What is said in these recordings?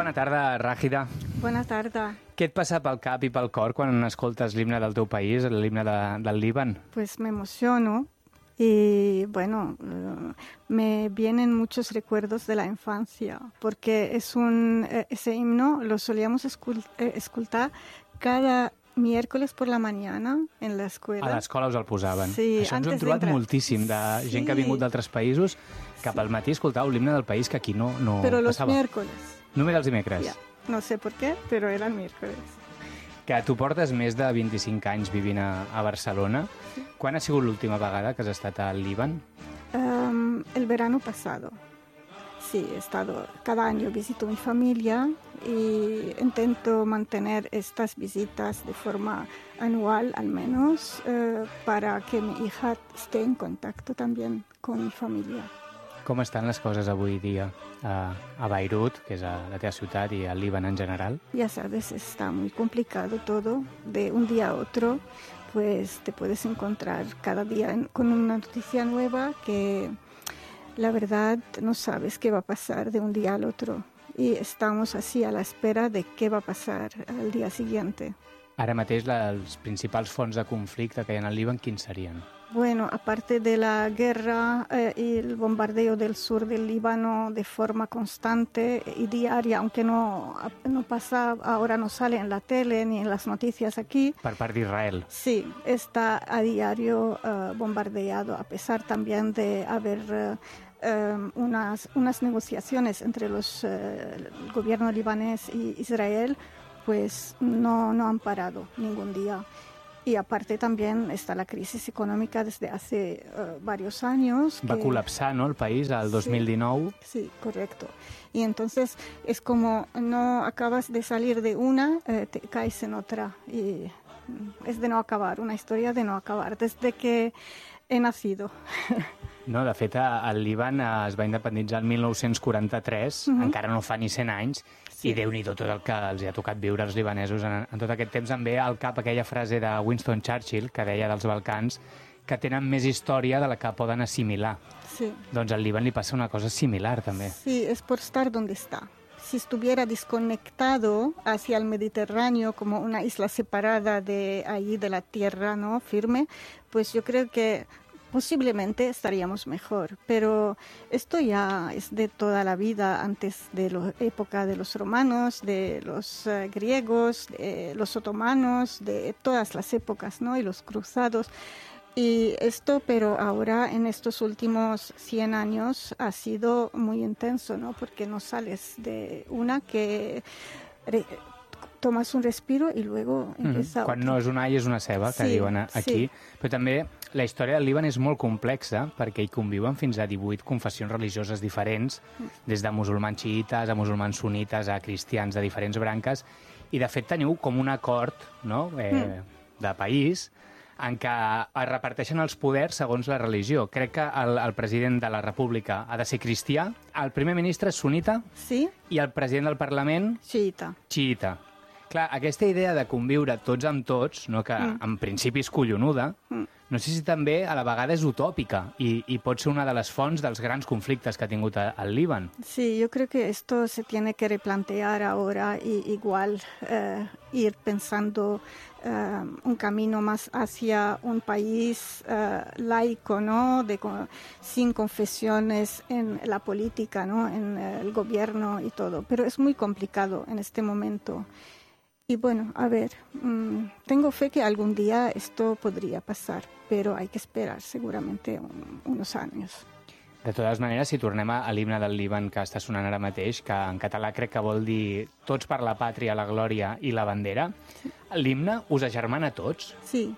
Bona tarda, Ràgida. Bona tarda. Què et passa pel cap i pel cor quan escoltes l'himne del teu país, l'himne del Líban? Pues me emociono y bueno, me vienen muchos recuerdos de la infancia, porque ese himno lo solíamos escoltar cada miércoles por la mañana en la escuela. A l'escola us el posaven. Sí, Això ens ho hem trobat moltíssim, de gent que ha vingut d'altres països, que pel matí escoltàveu l'himne del país que aquí no Pero los passava. miércoles. Només els dimecres. Ya. No sé por qué, pero eran miércoles. Que tu portes més de 25 anys vivint a Barcelona. Quan ha sigut l'última vegada que has estat al Líban? El verano pasado. Sí, he estado, cada año visito mi familia y intento mantener estas visitas de forma anual al menos para que mi hija esté en contacto también con mi familia. Com estan les coses avui dia a Beirut, que és la teva ciutat, i al Líban en general? Ya sabes, está muy complicado todo. De un día a otro, pues te puedes encontrar cada día con una noticia nueva que la verdad no sabes qué va a pasar de un día al otro. Y estamos así a la espera de qué va a pasar al día siguiente. Ara mateix els principals fonts de conflicte que hi ha al Líban, quins serien? Bueno, aparte de la guerra y el bombardeo del sur del Líbano de forma constante y diaria, aunque no pasa, ahora no sale en la tele ni en las noticias aquí. Per part d'Israel. Sí, está a diario bombardeado, a pesar también de haber unas negociaciones entre el gobierno libanés y Israel, pues no han parado ningún día. Y aparte también está la crisis económica desde hace varios años. Va col·lapsar, no, el país al 2019? Sí, correcto. Y entonces es como no acabas de salir de una, te caes en otra. Y es de no acabar, una historia de no acabar, desde que he nacido. No, de fet, el Líban es va independitzar el 1943, encara no fa ni 100 anys, i Déu-n'hi-do tot el que els ha tocat viure als libanesos en tot aquest temps. Em ve al cap aquella frase de Winston Churchill, que deia dels Balcans, que tenen més història de la que poden assimilar. Sí. Doncs al Líban li passa una cosa similar, també. Sí, es por estar donde está. Si estuviera desconectado hacia el Mediterráneo como una isla separada de ahí, de la tierra, ¿no?, firme, pues yo creo que posiblemente estaríamos mejor, pero esto ya es de toda la vida, antes de la época de los romanos, de los griegos, de los otomanos, de todas las épocas, ¿no?, y los cruzados. Y esto, pero ahora en estos últimos 100 años ha sido muy intenso, ¿no?, porque no sales de una que tomas un respiro i luego empieza Quan no és una all és una ceba, que diuen aquí. Sí. Però també la història del Líban és molt complexa perquè hi conviuen fins a 18 confessions religioses diferents, des de musulmans xiïtes a musulmans sunites a cristians de diferents branques, i de fet teniu com un acord, no?, de país en què es reparteixen els poders segons la religió. Crec que el president de la República ha de ser cristià, el primer ministre és sunita, sí, i el president del Parlament xiïta. Clar, aquesta idea de conviure tots amb tots, no, que en principi és collonuda, no sé si també a la vegada és utòpica i pot ser una de les fonts dels grans conflictes que ha tingut el Líban. Sí, yo creo que esto se tiene que replantear ahora y igual ir pensando un camino más hacia un país laico, ¿no?, sin confesiones en la política, ¿no?, en el gobierno y todo. Pero es muy complicado en este momento. Y bueno, a ver, tengo fe que algún día esto podría pasar, pero hay que esperar seguramente unos años. De totes maneres, si tornem a l'himne del Líban que està sonant ara mateix, que en català crec que vol dir tots per la pàtria, la glòria i la bandera, l'himne us agermana a tots? Sí.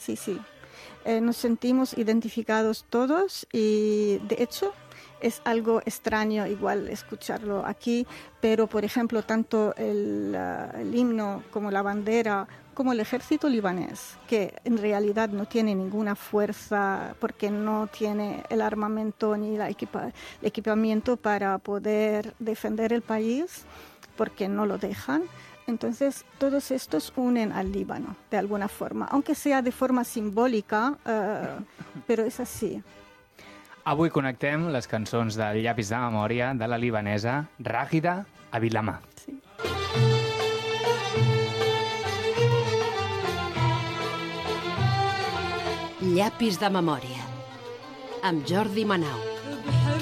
Nos sentimos identificados todos y, de hecho, es algo extraño igual escucharlo aquí, pero, por ejemplo, tanto el himno como la bandera, como el ejército libanés, que en realidad no tiene ninguna fuerza porque no tiene el armamento ni el equipamiento para poder defender el país, porque no lo dejan. Entonces, todos estos unen al Líbano, de alguna forma, aunque sea de forma simbólica, pero es así. Avui connectem les cançons del Llapis de Memòria de la libanesa Ràgida Abilama. Sí. Llapis de memòria, amb Jordi Manau.